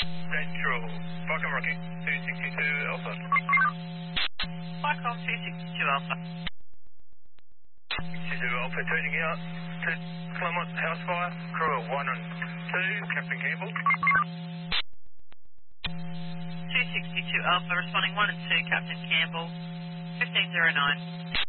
Central, Vicom Rocking, 262 Alpha. Vicom 262 Alpha. 262 Alpha, turning out to Claremont House Fire, crew at 1 and 2, Captain Campbell. 262 Alpha, responding 1 and 2, Captain Campbell, 1509.